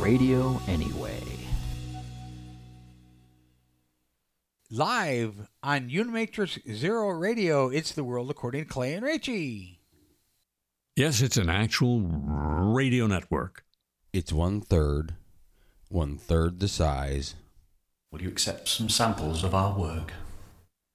radio anyway. Live on Unimatrix Zero Radio, it's The World According to Clay and Richie. Yes, it's an actual radio network. It's one-third the size. Will you accept some samples of our work?